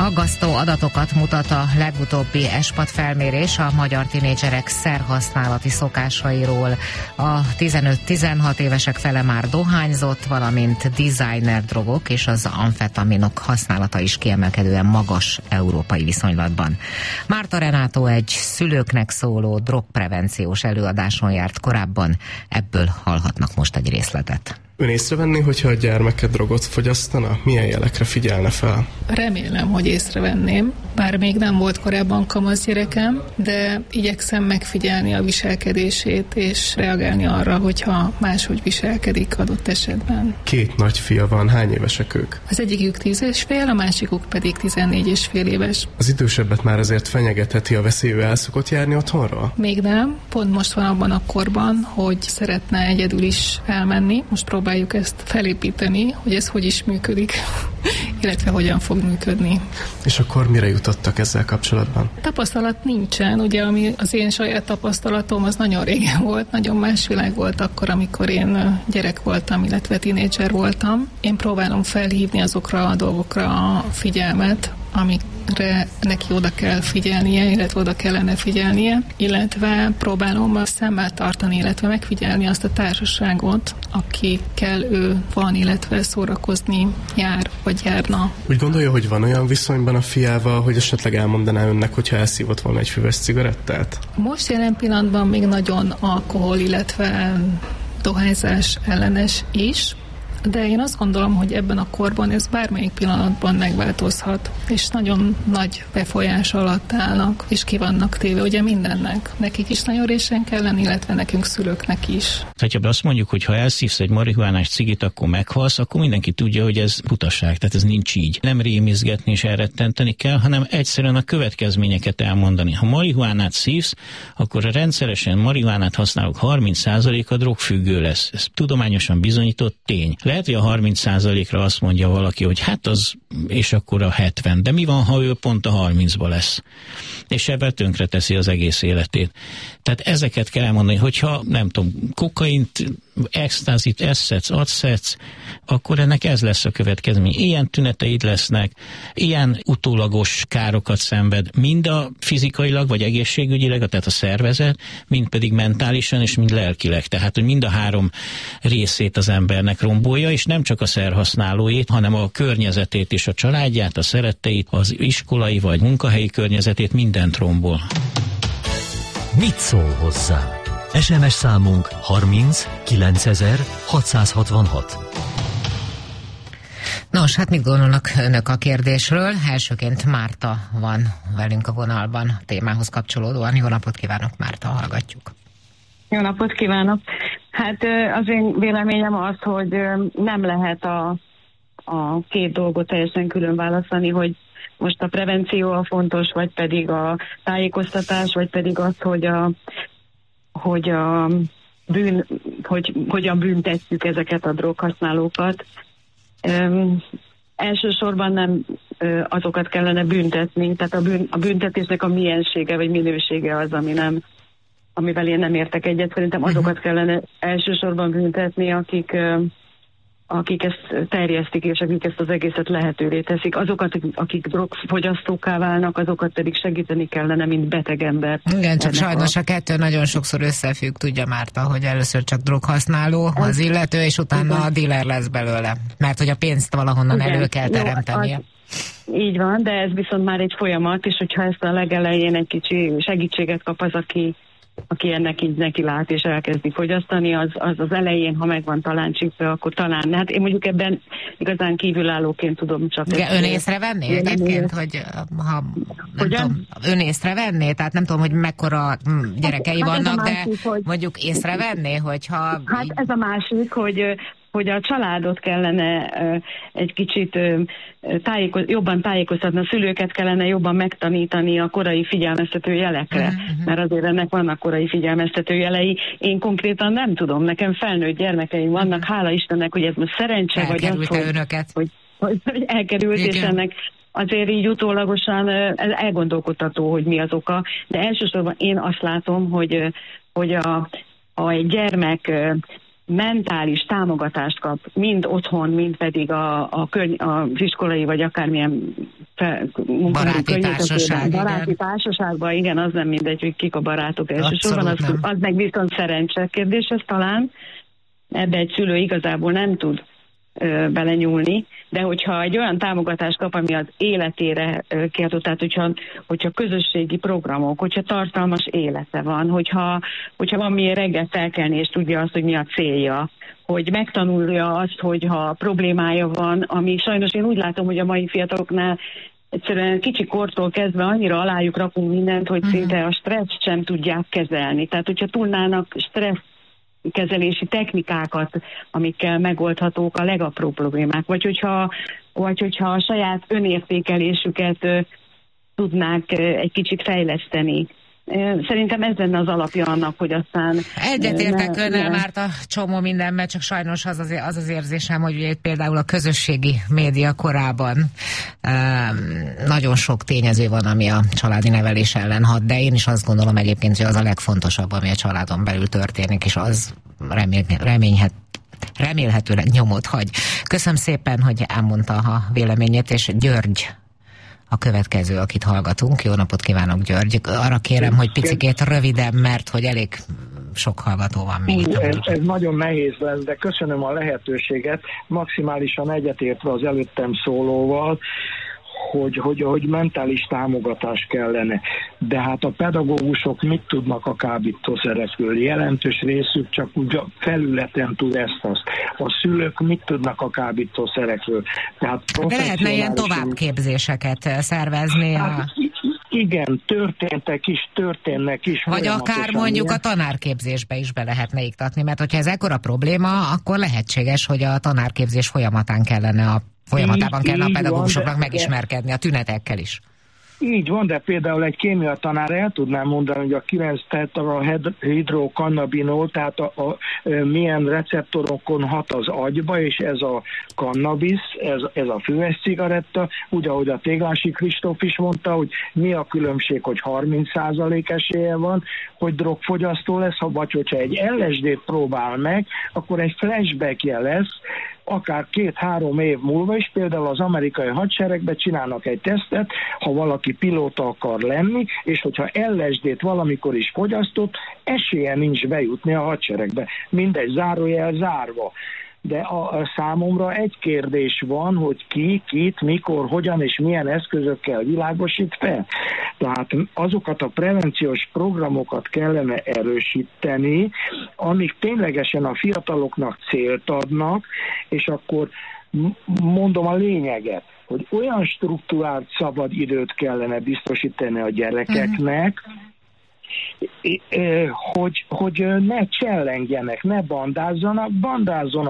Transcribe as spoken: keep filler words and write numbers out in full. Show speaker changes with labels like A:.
A: Aggasztó adatokat mutat a legutóbbi ESPAT felmérés a magyar tinédzserek szerhasználati szokásairól. A tizenöt-tizenhat évesek fele már dohányzott, valamint designer drogok és az amfetaminok használata is kiemelkedően magas európai viszonylatban. Márta Renátó egy szülőknek szóló drogprevenciós előadáson járt korábban, ebből hallhatnak most egy részletet.
B: Ön észrevenné, hogyha a gyermeke drogot fogyasztana? Milyen jelekre figyelne fel?
C: Remélem, hogy észrevenném, bár még nem volt korábban kamasz gyerekem, de igyekszem megfigyelni a viselkedését és reagálni arra, hogyha máshogy viselkedik adott esetben.
B: Két nagyfia van, hány évesek ők?
C: Az egyikük tíz és fél, a másikuk pedig tizennégy és fél éves.
B: Az idősebbet már azért fenyegetheti a veszély, ő el szokott járni otthonról?
C: Még nem, pont most van abban a korban, hogy szeretne egyedül is elmenni. Most próbáljuk ezt felépíteni, hogy ez hogy is működik, illetve hogyan fog működni.
B: És akkor mire jutottak ezzel kapcsolatban?
C: Tapasztalat nincsen, ugye ami az én saját tapasztalatom, az nagyon régen volt, nagyon más világ volt akkor, amikor én gyerek voltam, illetve tínédzser voltam. Én próbálom felhívni azokra a dolgokra a figyelmet, amikre neki oda kell figyelnie, illetve oda kellene figyelnie, illetve próbálom szemmel tartani, illetve megfigyelni azt a társaságot, akikkel ő van, illetve szórakozni jár, vagy járna.
B: Úgy gondolja, hogy van olyan viszonyban a fiával, hogy esetleg elmondaná önnek, hogyha elszívott volna egy füves cigarettát?
C: Most jelen pillanatban még nagyon alkohol, illetve dohányzás ellenes is, de én azt gondolom, hogy ebben a korban ez bármelyik pillanatban megváltozhat, és nagyon nagy befolyás alatt állnak, és ki vannak téve ugye mindennek. Nekik is nagyon résen kell lenni, illetve nekünk szülőknek is.
D: Tehát ha azt mondjuk, hogy ha elszívsz egy marihuánás cigit, akkor meghalsz, akkor mindenki tudja, hogy ez butaság, tehát ez nincs így. Nem rémizgetni és elrettenteni kell, hanem egyszerűen a következményeket elmondani. Ha marihuánát szívsz, akkor a rendszeresen marihuánát használók harminc százaléka drogfüggő lesz. Ez tudományosan bizonyított tény. Lehet, hogy a harminc százalékra azt mondja valaki, hogy hát az, és akkor a hetven. De mi van, ha ő pont a harmincba lesz? És ebben tönkre teszi az egész életét. Tehát ezeket kell elmondani, hogyha nem tudom, kokaint, extázit eszedsz, adszedsz, akkor ennek ez lesz a következmény. Ilyen tüneteid lesznek, ilyen utólagos károkat szenved, mind a fizikailag, vagy egészségügyileg, tehát a szervezet, mind pedig mentálisan, és mind lelkileg. Tehát, hogy mind a három részét az embernek rombolja, és nem csak a szerhasználóit, hanem a környezetét és a családját, a szeretteit, az iskolai vagy munkahelyi környezetét, mindent rombol.
E: Mit szól hozzá? es em es számunk harminc kilencezer hatszázhatvanhat.
A: Nos, hát mit gondolnak önök a kérdésről? Elsőként Márta van velünk a vonalban a témához kapcsolódóan. Jó napot kívánok, Márta, hallgatjuk.
F: Jó napot kívánok! Hát az én véleményem az, hogy nem lehet a, a két dolgot teljesen külön választani, hogy most a prevenció a fontos, vagy pedig a tájékoztatás, vagy pedig az, hogy a hogy a bűn, hogy hogyan büntetjük ezeket a droghasználókat. Üm, elsősorban nem ö, azokat kellene büntetni, tehát a, bűn, a büntetésnek a miensége vagy minősége az, ami nem, amivel én nem értek egyet. Szerintem azokat kellene elsősorban büntetni, akik ö, akik ezt terjesztik, és akik ezt az egészet lehetővé teszik. Azokat, akik drogfogyasztókká válnak, azokat pedig segíteni kellene, mint beteg ember.
A: Igen, csak sajnos a... a kettő nagyon sokszor összefügg, tudja Márta, hogy először csak droghasználó az illető, és utána a dealer lesz belőle. Mert hogy a pénzt valahonnan igen, elő kell teremtenie.
F: Az, így van, de ez viszont már egy folyamat, és hogyha ezt a legelején egy kicsi segítséget kap az, aki aki ennek így neki lát és elkezdi fogyasztani, az, az az elején, ha megvan talán csípve, akkor talán. Hát én mondjuk ebben igazán kívülállóként tudom csak...
A: De ön észrevenné egyébként, hogy ha nem tudom, ön észrevenné? Tehát nem tudom, hogy mekkora gyerekei hát, vannak, hát másik, de hogy... mondjuk észrevenné, hogyha...
F: Hát ez a másik, hogy hogy a családot kellene uh, egy kicsit uh, tájékoz, jobban tájékoztatni, a szülőket kellene jobban megtanítani a korai figyelmeztető jelekre, uh-huh. mert azért ennek vannak korai figyelmeztető jelei. Én konkrétan nem tudom, nekem felnőtt gyermekeim vannak, uh-huh. hála Istennek, hogy ez most szerencse, vagy az, hogy,
A: önöket.
F: Hogy, hogy, hogy elkerült, igen. És ennek azért így utólagosan elgondolkodtató, hogy mi az oka, de elsősorban én azt látom, hogy, hogy a, a egy gyermek mentális támogatást kap, mind otthon, mind pedig a, a körny- az iskolai vagy akármilyen Fe,
A: baráti társaság,
F: baráti
A: igen.
F: társaságban, igen, az nem mindegy, hogy kik a barátok elsősorban, az, az meg viszont szerencse kérdés, ez talán ebbe egy szülő igazából nem tud ö, belenyúlni, de hogyha egy olyan támogatást kap, ami az életére ö, kiadott, tehát hogyha, hogyha közösségi programok, hogyha tartalmas élete van, hogyha, hogyha van milyen reggel felkelni, és tudja azt, hogy mi a célja, hogy megtanulja azt, hogy ha problémája van, ami sajnos én úgy látom, hogy a mai fiataloknál egyszerűen kicsi kortól kezdve annyira alájuk rakunk mindent, hogy uh-huh. szinte a stresszt sem tudják kezelni. Tehát, hogyha tudnának stressz kezelési technikákat, amikkel megoldhatók a legapróbb problémák, vagy hogyha, vagy hogyha a saját önértékelésüket ö, tudnák ö, egy kicsit fejleszteni. Szerintem ez lenne az alapja annak, hogy aztán...
A: Egyetértek önnel már a csomó mindenben, csak sajnos az az, az az érzésem, hogy ugye például a közösségi média korában um, nagyon sok tényező van, ami a családi nevelés ellen hat, de én is azt gondolom egyébként, hogy az a legfontosabb, ami a családon belül történik, és az remél, reményhet, remélhetőleg nyomot hagy. Köszönöm szépen, hogy elmondta a véleményét, és György a következő, akit hallgatunk. Jó napot kívánok, György. Arra kérem, hogy picikét röviden, mert hogy elég sok hallgató van még itt.
G: Ez, ez nagyon nehéz lesz, de köszönöm a lehetőséget. Maximálisan egyetértve az előttem szólóval, hogy, hogy, hogy mentális támogatás kellene. De hát a pedagógusok mit tudnak a kábítószerekről? Jelentős részük csak úgy a felületen tud ezt-azt. A szülők mit tudnak a kábítószerekről? Tehát
A: de lehetne ilyen továbbképzéseket szervezni?
G: Hát,
A: a...
G: Igen, történtek is, történnek is.
A: Vagy akár mondjuk ilyen. A tanárképzésbe is be lehetne iktatni, mert hogyha ez ekkora probléma, akkor lehetséges, hogy a tanárképzés folyamatán kellene a folyamatában így, kellene így a pedagógusoknak van, megismerkedni a tünetekkel is.
G: Így van, de például egy kémia tanár el tudnám mondani, hogy a kilenc tetrahidrokannabinol, tehát a, a, a, milyen receptorokon hat az agyba, és ez a kannabis, ez, ez a füves cigaretta, úgy, ahogy a Téglási Kristóf is mondta, hogy mi a különbség, hogy harminc százalék esélye van, hogy drogfogyasztó lesz, ha vagy hogyha egy el es dét próbál meg, akkor egy flashbackje lesz, akár két-három év múlva is, például az amerikai hadseregben csinálnak egy tesztet, ha valaki pilóta akar lenni, és hogyha el es dét valamikor is fogyasztott, esélye nincs bejutni a hadseregbe. Mindegy, zárójel zárva. De a, a számomra egy kérdés van, hogy ki, kit, mikor, hogyan és milyen eszközökkel világosít fel. Tehát azokat a prevenciós programokat kellene erősíteni, amik ténylegesen a fiataloknak célt adnak, és akkor mondom a lényeget, hogy olyan struktúrált szabad időt kellene biztosítani a gyerekeknek, uh-huh. hogy, hogy ne csellengjenek, ne bandázzanak, bandázzon